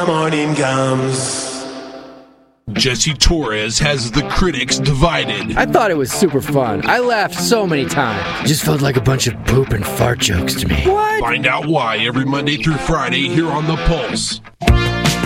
Morning comes. Jesse Torres has the critics divided. I thought it was super fun. I laughed so many times. Just felt like a bunch of poop and fart jokes to me. Find out why every Monday through Friday here on The Pulse.